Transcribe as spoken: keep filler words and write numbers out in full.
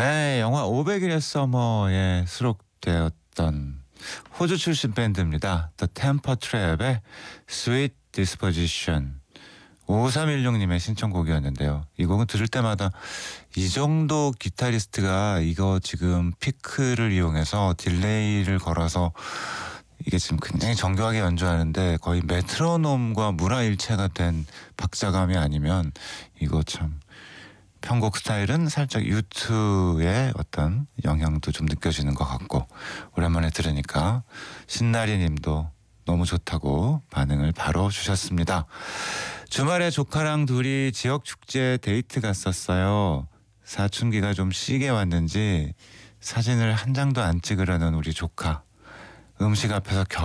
네, 영화 오백 일의 서머에 수록되었던 호주 출신 밴드입니다. The Temper Trap의 Sweet Disposition. 오삼일육 님의 신청곡이었는데요. 이 곡은 들을 때마다 이 정도 기타리스트가 이거 지금 피크를 이용해서 딜레이를 걸어서 이게 지금 굉장히 정교하게 연주하는데 거의 메트로놈과 무라일체가 된 박자감이 아니면 이거 참 편곡 스타일은 살짝 유투의 어떤 영향도 좀 느껴지는 것 같고 오랜만에 들으니까 신나리 님도 너무 좋다고 반응을 바로 주셨습니다. 주말에 조카랑 둘이 지역 축제 데이트 갔었어요. 사춘기가 좀 시게 왔는지 사진을 한 장도 안 찍으려는 우리 조카. 음식 앞에서 겨